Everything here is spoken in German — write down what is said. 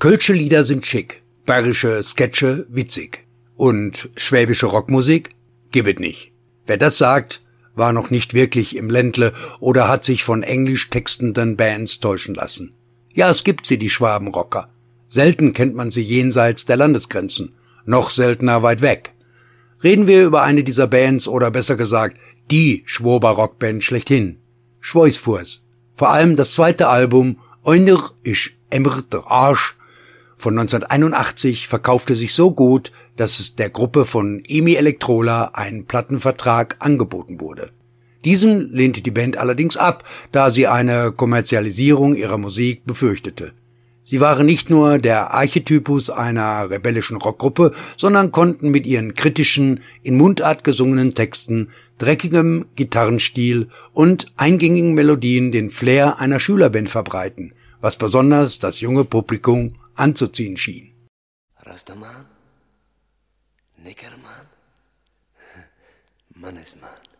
Kölsche Lieder sind schick, bayerische Sketche witzig. Und schwäbische Rockmusik? Gibt nicht. Wer das sagt, war noch nicht wirklich im Ländle oder hat sich von englisch textenden Bands täuschen lassen. Ja, es gibt sie, die Schwabenrocker. Selten kennt man sie jenseits der Landesgrenzen, noch seltener weit weg. Reden wir über eine dieser Bands oder besser gesagt, die Schwober Rockband schlechthin. Schwoisfurs. Vor allem das zweite Album Einer isch emmer der Arsch von 1981 verkaufte sich so gut, dass es der Gruppe von Emi Elektrola einen Plattenvertrag angeboten wurde. Diesen lehnte die Band allerdings ab, da sie eine Kommerzialisierung ihrer Musik befürchtete. Sie waren nicht nur der Archetypus einer rebellischen Rockgruppe, sondern konnten mit ihren kritischen, in Mundart gesungenen Texten, dreckigem Gitarrenstil und eingängigen Melodien den Flair einer Schülerband verbreiten, was besonders das junge Publikum anzuziehen schien. Rastaman, Nickerman, Mannesmann.